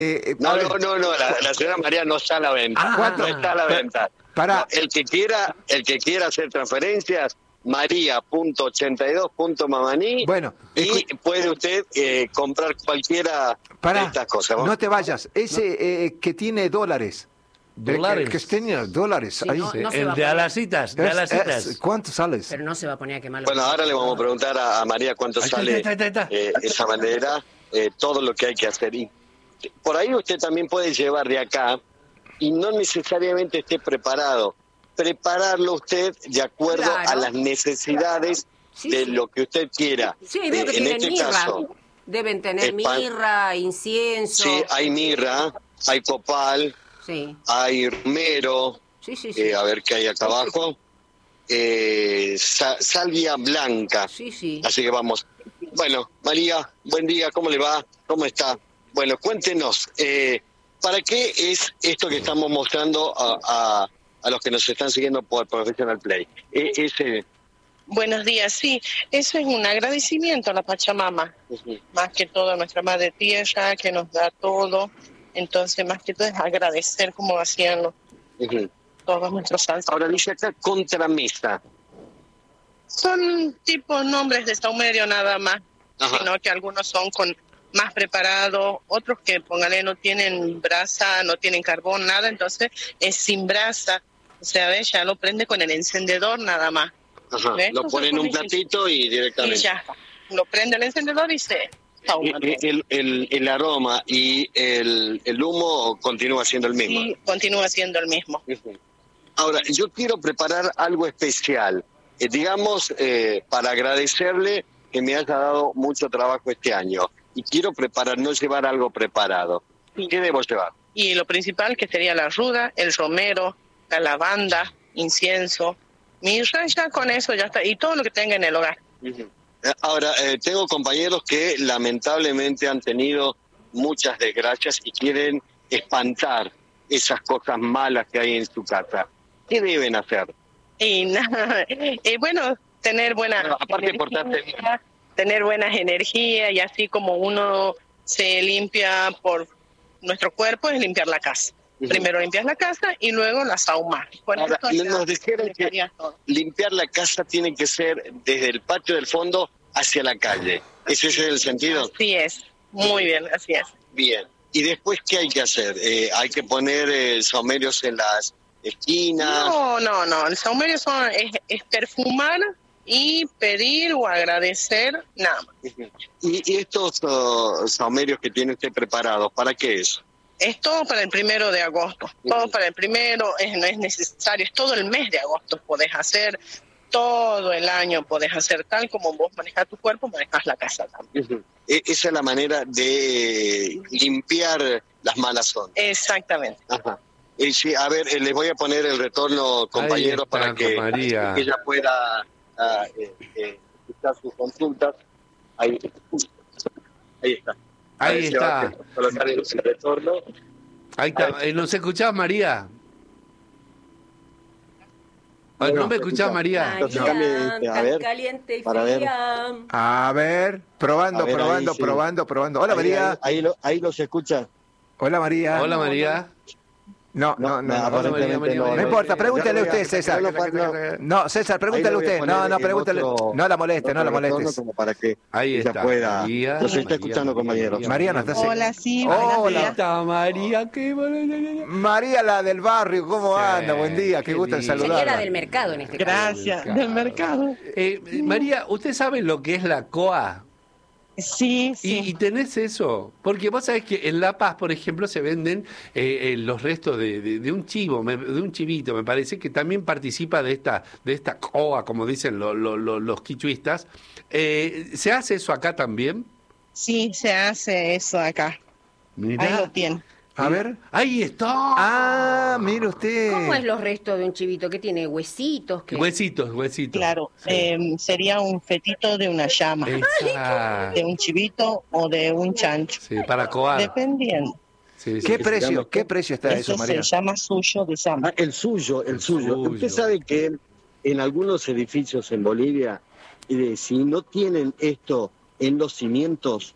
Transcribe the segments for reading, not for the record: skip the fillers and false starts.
la señora María no está a la venta. ¿Cuánto? No está a la venta. Para. No, el que quiera hacer transferencias, maria.82.mamaní. Bueno, y puede usted comprar cualquiera de estas cosas, ¿no? No te vayas. Ese que tiene dólares. ¿Dólares? Que tenía dólares. Sí, ahí. no se El va a de poner. Alacitas, de Alacitas. ¿Cuánto sales? Pero no se va a poner a quemar. Bueno, ahora le vamos a preguntar a María cuánto Ahí sale está. esa bandera, todo lo que hay que hacer. Y por ahí usted también puede llevar de acá y no necesariamente esté preparado. Prepararlo usted de acuerdo a las necesidades de lo que usted quiera. Sí, veo que en tienen este mirra. caso, Deben tener mirra, incienso. sí, hay mirra, hay copal, Sí. hay romero, Sí. a ver qué hay acá abajo, salvia blanca. Sí. Así que vamos. Bueno, María, buen día, ¿cómo le va? ¿Cómo está? Bueno, cuéntenos, ¿para qué es esto que estamos mostrando a los que nos están siguiendo por Professional Play? Buenos días, sí, eso es un agradecimiento a la Pachamama, más que todo a nuestra Madre Tierra que nos da todo, entonces más que todo es agradecer como hacían todos nuestros santos. Ahora dice acá contramesa. Son tipo nombres de saumerio nada más, sino que algunos son con más preparados, otros que póngale no tienen brasa, no tienen carbón, nada, entonces es sin brasa, o sea, ¿ves? Ya lo prende con el encendedor nada más. Lo pone en un platito y directamente. Y ya, lo prende el encendedor y se sauma. El aroma y el humo continúa siendo el mismo. Sí, continúa siendo el mismo. Ahora, yo quiero preparar algo especial, digamos, para agradecerle que me haya dado mucho trabajo este año. Y quiero no llevar algo preparado. ¿Qué debo llevar? Y lo principal que sería la ruda, el romero, la lavanda, incienso, mirra, ya con eso ya está. Y todo lo que tenga en el hogar. Ahora, tengo compañeros que lamentablemente han tenido muchas desgracias y quieren espantar esas cosas malas que hay en su casa. ¿Qué deben hacer? Y nada, bueno, tener buena aparte portarse bien. Tener buenas energías, y así como uno se limpia por nuestro cuerpo, es limpiar la casa. Primero limpias la casa y luego la sauma. Ahora, nos dijeron que limpiar la casa tiene que ser desde el patio del fondo hacia la calle. ¿Ese es el sentido? Así es, muy bien, así es. Bien. ¿Y después qué hay que hacer? ¿Hay que poner saumerios en las esquinas? No. El saumerio es perfumar y pedir o agradecer, nada más. ¿Y estos saumerios que tiene usted preparados, para qué es? Es todo para el 1 de agosto. Todo para el 1, no es necesario, es todo el mes de agosto. Podés hacer todo el año, podés hacer tal como vos manejas tu cuerpo, manejas la casa también. Esa es la manera de limpiar las malas ondas. Exactamente. Sí, a ver, les voy a poner el retorno, compañeros, para que ella pueda escuchar sus consultas. Ahí está. Ahí está. Colocar el retorno. Ahí está. ¿Nos escuchás, María? ¿No me escuchás, María? A ver, caliente y fría. A ver, probando. Hola, María. Ahí los escucha. Hola, María. Hola, María. No importa, pregúntele usted, César. No, César, pregúntale usted. No, pregúntale. No la molestes. Como para que ahí ella está. pueda. María, Nos está escuchando, compañeros. María, ¿no estás? Hola, sí. Hola. Está María, qué María, la del barrio, ¿cómo anda? Buen día, qué gusto en saludarla. Señora del mercado en este caso. Gracias, del mercado. María, ¿usted sabe lo que es la COA? Sí. ¿Y tenés eso? Porque vos sabés que en La Paz, por ejemplo, se venden los restos de un chivo, de un chivito, me parece, que también participa de esta COA, como dicen los quichuistas. ¿Se hace eso acá también? Sí, se hace eso acá. Mirá. Ahí lo tiene. A ver. Ahí está. Ah, mire usted. ¿Cómo es los restos de un chivito? ¿Qué tiene? ¿Huesitos? ¿Qué? Huesitos. Claro, sí. Sería un fetito de una llama, de un chivito o de un chancho. Sí, para coar. Dependiendo. Sí, ¿Qué precio está eso, María? Se llama suyo de llama. El suyo. Usted sabe que en algunos edificios en Bolivia, si no tienen esto en los cimientos,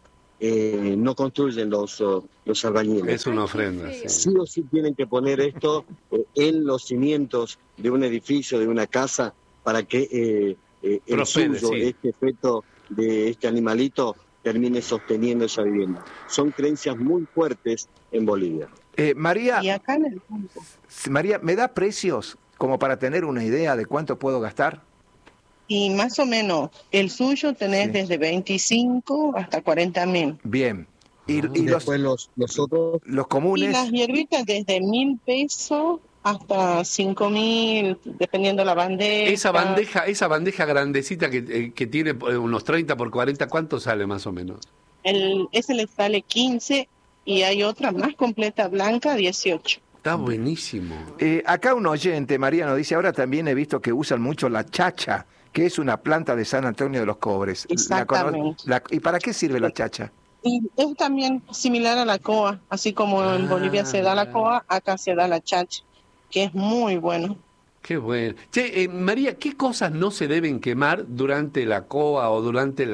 no construyen los albañiles. Es una ofrenda. Sí o sí tienen que poner esto en los cimientos de un edificio, de una casa, para que el suyo, este feto de este animalito, termine sosteniendo esa vivienda. Son creencias muy fuertes en Bolivia. María, y acá en el campo. María, ¿me da precios como para tener una idea de cuánto puedo gastar? Y más o menos, el suyo tenés desde 25 hasta 40.000. Bien. Y después los otros... Los comunes... Y las hierbitas desde 1.000 pesos hasta 5.000, dependiendo la bandeja. Esa bandeja grandecita que tiene unos 30 por 40, ¿cuánto sale más o menos? Ese le sale 15 y hay otra más completa blanca, 18. Está buenísimo. Acá un oyente, María, nos dice, ahora también he visto que usan mucho la chacha, que es una planta de San Antonio de los Cobres. Exactamente. ¿Y para qué sirve la chacha? Y es también similar a la coa, así como en Bolivia se da la coa, acá se da la chacha, que es muy bueno. Qué bueno. Che, María, ¿qué cosas no se deben quemar durante la coa o durante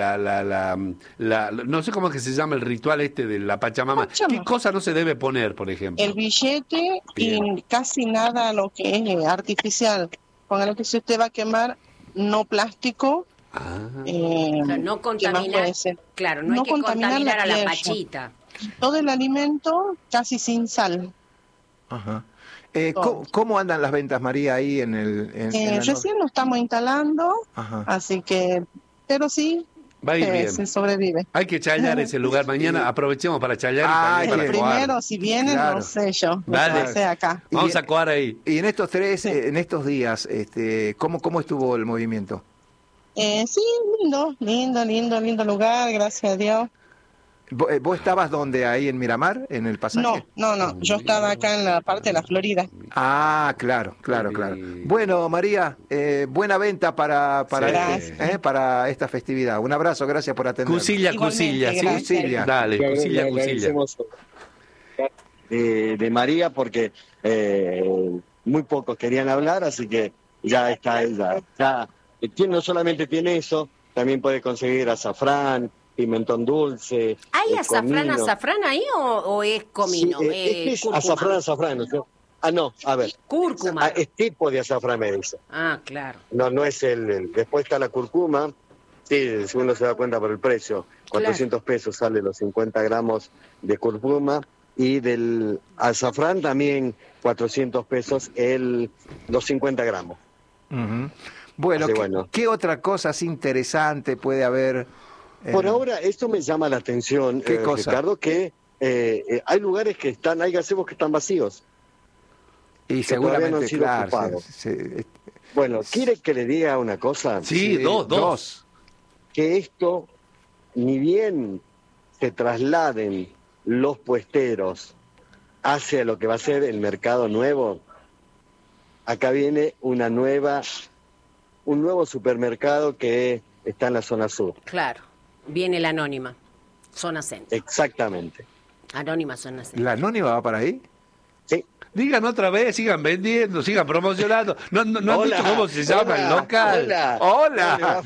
no sé cómo es que se llama el ritual de la Pachamama? ¿Qué cosas no se debe poner, por ejemplo? El billete. Bien. Y casi nada lo que es artificial. Póngale que si usted va a quemar, no plástico. O sea, no contaminar. Claro, no hay que contaminar a la pachita. Todo el alimento casi sin sal. Ajá. ¿Cómo andan las ventas, María, ahí en recién lo estamos instalando, así que, pero sí, va a ir bien. Se sobrevive. Hay que chayar ese lugar. Mañana aprovechemos para chayar. El primero, si vienen, claro. No sé yo. Dale. Acá. Vamos a coar ahí. Y en estos días, ¿cómo estuvo el movimiento? Sí, lindo lugar, gracias a Dios. ¿Vos estabas donde, ahí en Miramar, en el pasaje? No, yo estaba acá en la parte de la Florida. Ah, claro. Bueno, María, buena venta para esta festividad. Un abrazo, gracias por atender. Cusilla, ¿sí? Dale, Cusilla. De María, porque muy pocos querían hablar, así que ya está ella. No solamente tiene eso, también puede conseguir azafrán, pimentón dulce. ¿Hay azafrán ahí o es comino? Sí, azafrán. ¿No? A ver. Cúrcuma. Es tipo de azafrán, me dice. Claro. No es después está la cúrcuma. Sí, si uno se da cuenta por el precio. 400 pesos sale los 50 gramos de cúrcuma. Y del azafrán también 400 pesos los 50 gramos. Uh-huh. Bueno, ¿qué otra cosa así interesante puede haber? Por ahora, esto me llama la atención, Ricardo, que hay lugares hay gazebos que están vacíos. Y seguramente, no han sido ocupados. Bueno, ¿quiere que le diga una cosa? Sí, dos. Que esto, ni bien se trasladen los puesteros hacia lo que va a ser el mercado nuevo, acá viene un nuevo supermercado que está en la zona sur. Claro. Viene la Anónima, zona centro. Exactamente. Anónima, zona centro. ¿La Anónima va para ahí? Sí. Digan otra vez, sigan vendiendo, sigan promocionando. No han dicho cómo se llama el local. Hola.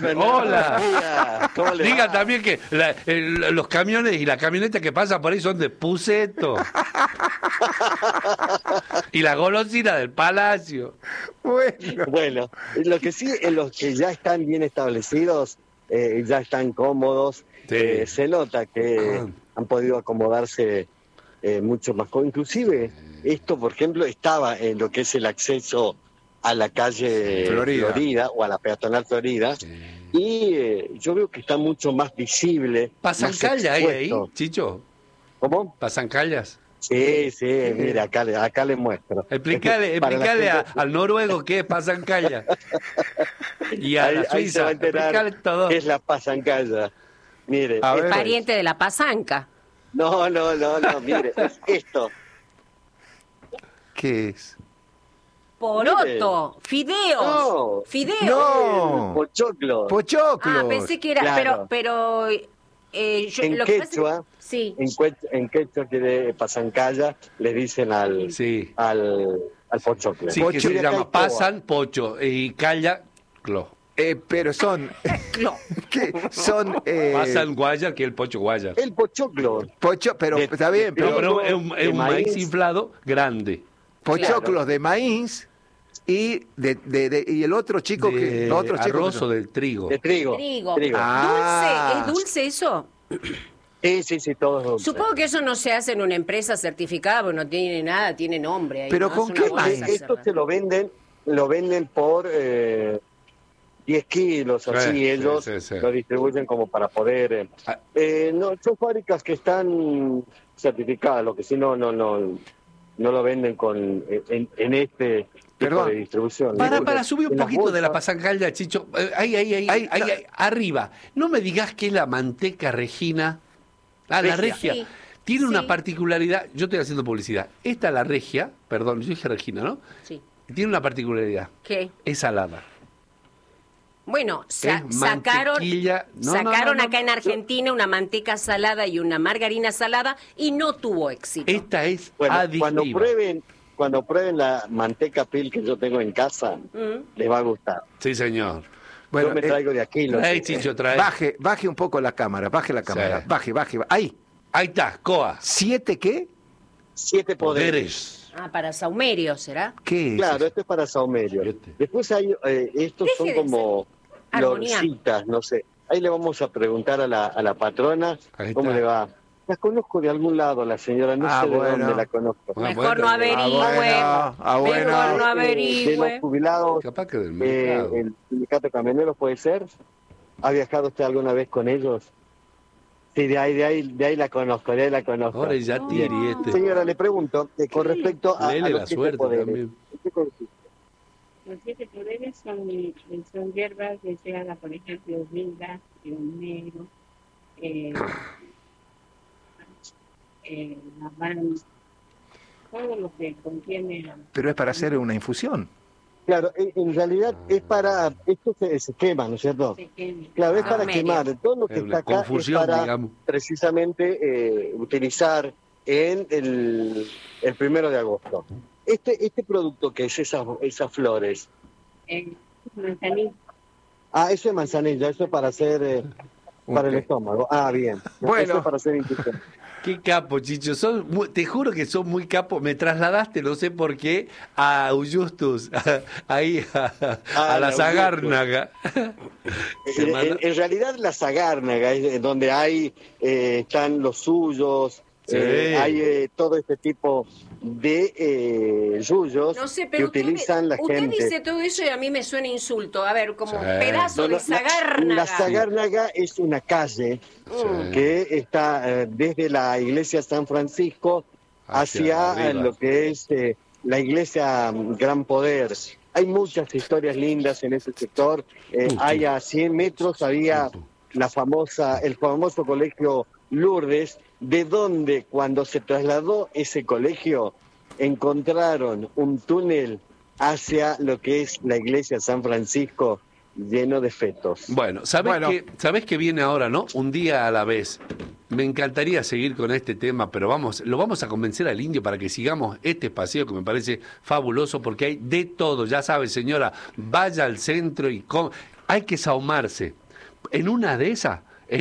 Digan también que los camiones y las camionetas que pasan por ahí son de Puceto. Y la golosina del Palacio. Bueno, lo que sí, en los que ya están bien establecidos, ya están cómodos, se nota que han podido acomodarse mucho más. Inclusive esto, por ejemplo, estaba en lo que es el acceso a la calle Florida o a la peatonal Florida, y yo veo que está mucho más visible. ¿Pasan calles ahí, Chicho? ¿Cómo? ¿Pasan calles? Sí, mira, acá le muestro. Explícale al noruego qué es pasancalla. Y a la Suiza, va a enterar todo. ¿Qué es la pasancalla? Mire, es pariente de la pasanca. No, mire, es esto. ¿Qué es? Poroto, fideos. No. Pochoclo. Pensé que era, claro. pero en quechua, en quechua que pasancalla le dicen al pochoclo. Sí, que se llama pasan, pocho, y calla, clo. Pero son... que son... Pasan guayas que el pocho guaya. El pochoclo. Pero está bien, pero es un maíz inflado grande. Pochoclos de maíz y y el otro chico que... Arroz o del trigo. De trigo. Dulce, ¿es dulce eso? Sí, todo es dulce. Supongo que eso no se hace en una empresa certificada, porque no tiene nada, tiene nombre ahí. Pero ¿no? ¿con qué maíz? Esto se lo venden por 10 kilos, así ellos lo distribuyen como para poder... no, son fábricas que están certificadas, lo que si no lo venden en este tipo de distribución. Para subir un poquito de la pasacalda, Chicho, ahí, arriba. No me digas que es la manteca Regina. La regia. Sí. Tiene una particularidad, yo estoy haciendo publicidad. Esta, la regia, perdón, yo dije Regina, ¿no? Sí. Tiene una particularidad. ¿Qué? Es salada. Bueno, sacaron acá en Argentina una manteca salada y una margarina salada y no tuvo éxito. Esta es adictiva. Cuando prueben la manteca Pil que yo tengo en casa, les va a gustar. Sí, señor. Bueno, yo me traigo de aquí. Chicho, trae. Baje un poco la cámara, baje la cámara. Sí. Baje. Ahí está, Coa. ¿7 qué? 7 poderes. Para Saumerio, ¿será? ¿Qué? Claro, esto es para Saumerio. Después hay, estos son como florcitas, no sé. Ahí le vamos a preguntar a la patrona cómo le va. La conozco de algún lado, la señora, no sé de dónde la conozco. Mejor no averigüe. Mejor no averigüe. De los jubilados, capaz que del mercado. El sindicato camionero puede ser. ¿Ha viajado usted alguna vez con ellos? Sí, de ahí la conozco, Ahora ya tiene Señora, le pregunto, con respecto a los 7 poderes. Los 7 poderes son hierbas deseadas, por ejemplo, vinga, negro, todo lo que contiene. Pero es para hacer una infusión. Claro, en realidad es para... Esto se quema, ¿no es cierto? Claro, es para quemar. Todo lo que está acá es para precisamente utilizar en el 1 de agosto. Este producto que es esas flores. Manzanilla. Eso es manzanilla, eso es para hacer... para el estómago. Bien. Bueno. Eso es para hacer infusión. Qué capo, Chicho. Te juro que sos muy capo. Me trasladaste, no sé por qué, a Justus, ahí a la Zagárnaga. En realidad la Zagárnaga es donde están los suyos, hay todo este tipo de yuyos que utilizan la gente. Usted dice todo eso y a mí me suena insulto. A ver, como pedazo de Zagárnaga. La Zagárnaga es una calle que está desde la iglesia San Francisco hacia lo que es la iglesia Gran Poder. Hay muchas historias lindas en ese sector. Hay a 100 metros había el famoso colegio Lourdes, de donde cuando se trasladó ese colegio encontraron un túnel hacia lo que es la iglesia San Francisco lleno de fetos. Bueno, ¿sabés que viene ahora, no? Un día a la vez. Me encantaría seguir con este tema, pero lo vamos a convencer al indio para que sigamos este paseo que me parece fabuloso porque hay de todo. Ya sabe, señora, vaya al centro y hay que saumarse. En una de esas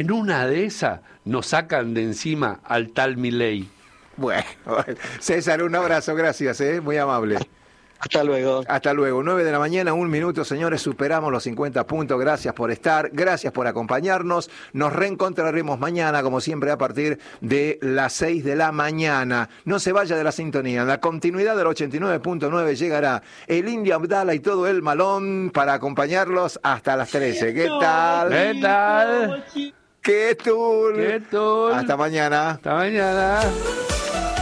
nos sacan de encima al tal Milei. Bueno, César, un abrazo, gracias, muy amable. Hasta luego. Hasta luego. 9 de la mañana, 1 minuto, señores, superamos los 50 puntos. Gracias por estar, gracias por acompañarnos. Nos reencontraremos mañana, como siempre, a partir de las 6 de la mañana. No se vaya de la sintonía. En la continuidad del 89.9 llegará el Indio Abdala y todo el malón para acompañarlos hasta las 13. ¿Qué tal? ¿Qué tal? ¿Qué tal? ¿Qué tal? Hasta mañana. Hasta mañana.